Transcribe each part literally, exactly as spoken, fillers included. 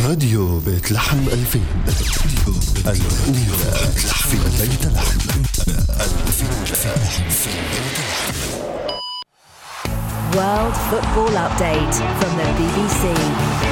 راديو بيت لحم ألفين، الأولى في بيت لحم. World Football Update from the B B C.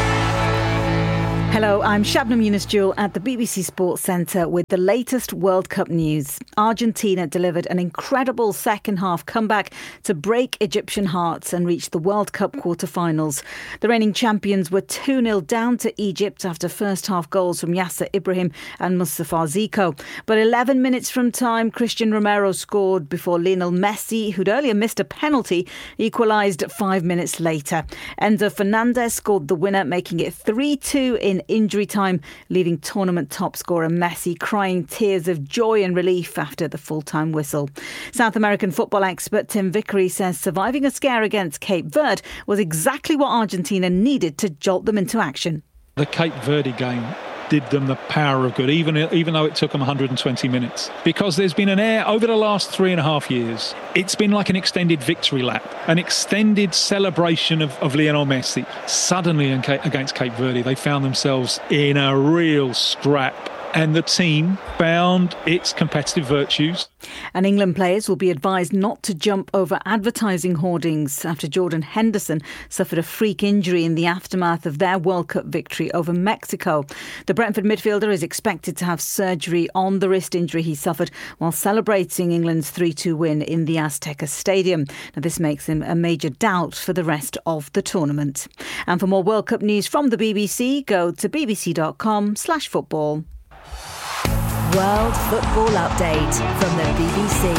Hello, I'm Shabnam Yunus-Jewell at the B B C Sports Centre with the latest World Cup news. Argentina delivered an incredible second-half comeback to break Egyptian hearts and reach the World Cup quarter-finals. The reigning champions were two nil down to Egypt after first-half goals from Yasser Ibrahim and Mustafa Zico. But eleven minutes from time, Christian Romero scored before Lionel Messi, who'd earlier missed a penalty, equalised five minutes later. Enzo Fernandez scored the winner, making it three two in injury time, leaving tournament top scorer Messi crying tears of joy and relief after the full-time whistle. South American football expert Tim Vickery says surviving a scare against Cape Verde was exactly what Argentina needed to jolt them into action. The Cape Verde game did them the power of good, even even though it took them one hundred twenty minutes. Because there's been an air over the last three and a half years. It's been like an extended victory lap, an extended celebration of, of Lionel Messi. Suddenly against Cape Verde, they found themselves in a real scrap. And the team found its competitive virtues. And England players will be advised not to jump over advertising hoardings after Jordan Henderson suffered a freak injury in the aftermath of their World Cup victory over Mexico. The Brentford midfielder is expected to have surgery on the wrist injury he suffered while celebrating England's three two win in the Azteca Stadium. Now, this makes him a major doubt for the rest of the tournament. And for more World Cup news from the B B C, go to bbc.com slash football. World Football Update from the B B C.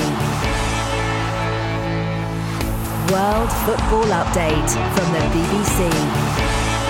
World Football Update from the B B C.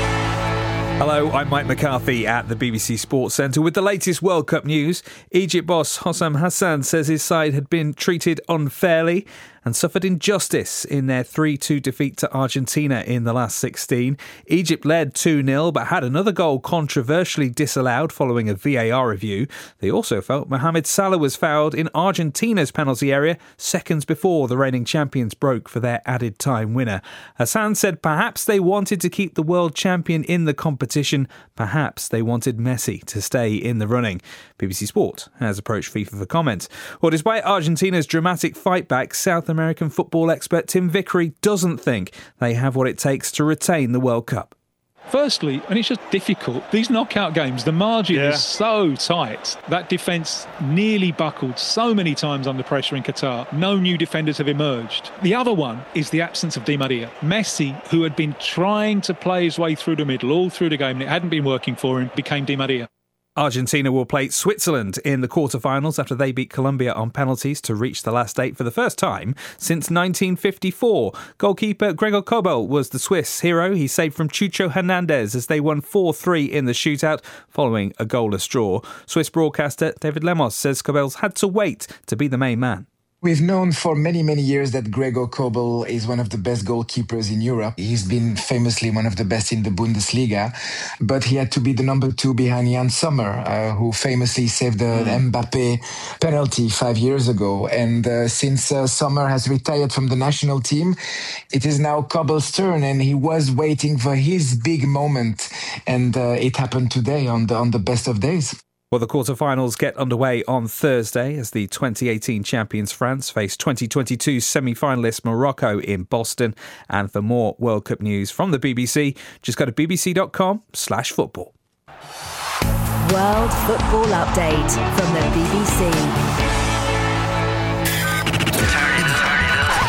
Hello, I'm Mike McCarthy at the B B C Sports Centre with the latest World Cup news. Egypt boss Hossam Hassan says his side had been treated unfairly and suffered injustice in their three two defeat to Argentina in the last sixteen. Egypt led two nil but had another goal controversially disallowed following a V A R review. They also felt Mohamed Salah was fouled in Argentina's penalty area seconds before the reigning champions broke for their added time winner. Hassan said perhaps they wanted to keep the world champion in the competition. Perhaps they wanted Messi to stay in the running. B B C Sport has approached FIFA for comment. Well, despite Argentina's dramatic fight back, South American football expert Tim Vickery doesn't think they have what it takes to retain the World Cup. Firstly, and it's just difficult, these knockout games, the margin yeah. is so tight. That defence nearly buckled so many times under pressure in Qatar. No new defenders have emerged. The other one is the absence of Di Maria. Messi, who had been trying to play his way through the middle all through the game and it hadn't been working for him, became Di Maria. Argentina will play Switzerland in the quarter-finals after they beat Colombia on penalties to reach the last eight for the first time since nineteen fifty-four. Goalkeeper Gregor Kobel was the Swiss hero. He saved from Chucho Hernandez as they won four three in the shootout following a goalless draw. Swiss broadcaster David Lemos says Kobel's had to wait to be the main man. We've known for many, many years that Gregor Kobel is one of the best goalkeepers in Europe. He's been famously one of the best in the Bundesliga, but he had to be the number two behind Jan Sommer, uh, who famously saved the mm. Mbappe penalty five years ago. And uh, since uh, Sommer has retired from the national team, it is now Kobel's turn, and he was waiting for his big moment. And uh, it happened today on the on the best of days. Well, the quarter-finals get underway on Thursday as the twenty eighteen champions France face twenty twenty-two semi-finalists Morocco in Boston. And for more World Cup news from the B B C, just go to bbc.com slash football. World Football Update from the B B C.